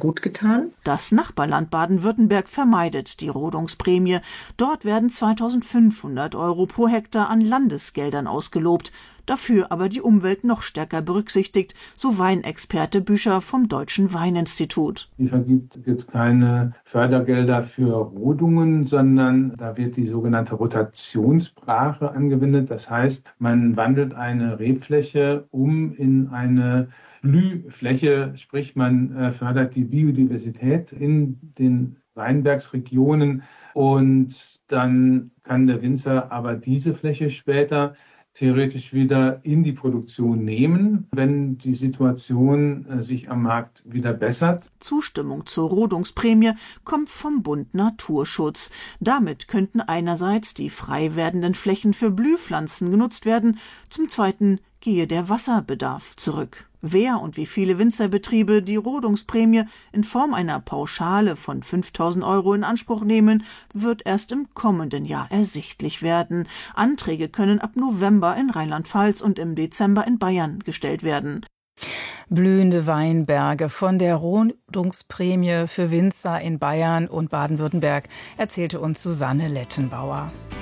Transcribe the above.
gut getan. Das Nachbarland Baden-Württemberg vermeidet die Rodungsprämie. Dort werden 2.500 € pro Hektar an Landesgeldern ausgelobt. Dafür aber die Umwelt noch stärker berücksichtigt, so Weinexperte Büscher vom Deutschen Weininstitut. Die vergibt jetzt keine Fördergelder für Rodungen, sondern da wird die sogenannte Rotationsbrache angewendet. Das heißt, man wandelt eine Rebfläche um in eine Blühfläche, sprich man fördert die Biodiversität in den Weinbergsregionen und dann kann der Winzer aber diese Fläche später theoretisch wieder in die Produktion nehmen, wenn die Situation sich am Markt wieder bessert. Zustimmung zur Rodungsprämie kommt vom Bund Naturschutz. Damit könnten einerseits die frei werdenden Flächen für Blühpflanzen genutzt werden, zum Zweiten gehe der Wasserbedarf zurück. Wer und wie viele Winzerbetriebe die Rodungsprämie in Form einer Pauschale von 5.000 € in Anspruch nehmen, wird erst im kommenden Jahr ersichtlich werden. Anträge können ab November in Rheinland-Pfalz und im Dezember in Bayern gestellt werden. Blühende Weinberge von der Rodungsprämie für Winzer in Bayern und Baden-Württemberg, erzählte uns Susanne Lettenbauer.